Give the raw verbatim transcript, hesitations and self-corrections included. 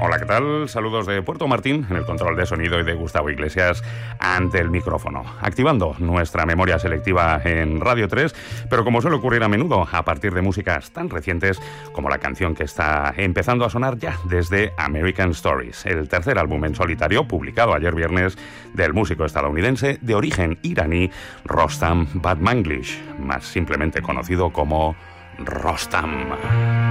Hola, ¿qué tal? Saludos de Puerto Martín, en el control de sonido, y de Gustavo Iglesias ante el micrófono, activando nuestra memoria selectiva en Radio tres, pero como suele ocurrir a menudo, a partir de músicas tan recientes como la canción que está empezando a sonar ya desde American Stories, el tercer álbum en solitario, publicado ayer viernes, del músico estadounidense de origen iraní Rostam Batmanglish, más simplemente conocido como Rostam.